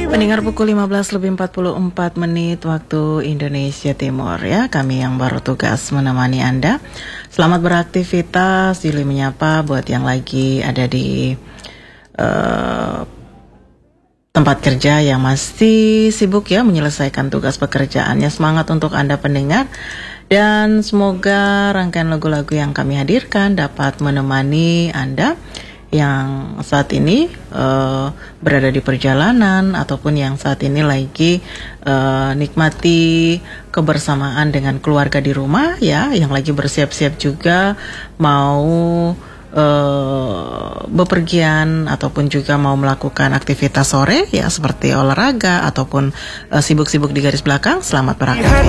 Pendengar pukul 15:44 waktu Indonesia Timur ya. Kami yang baru tugas menemani Anda. Selamat beraktivitas. Juli menyapa buat yang lagi ada di tempat kerja yang masih sibuk ya menyelesaikan tugas pekerjaannya. Semangat untuk Anda pendengar. Dan semoga rangkaian lagu-lagu yang kami hadirkan dapat menemani Anda yang saat ini berada di perjalanan ataupun yang saat ini lagi nikmati kebersamaan dengan keluarga di rumah ya, yang lagi bersiap-siap juga mau bepergian ataupun juga mau melakukan aktivitas sore ya seperti olahraga ataupun sibuk-sibuk di garis belakang. Selamat beraktivitas.